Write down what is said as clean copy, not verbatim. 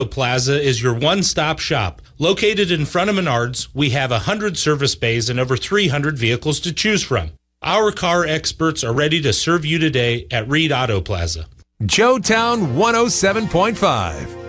Plaza is your one-stop shop. Located in front of Menards, we have 100 service bays and over 300 vehicles to choose from. Our car experts are ready to serve you today at Reed Auto Plaza. Joetown 107.5.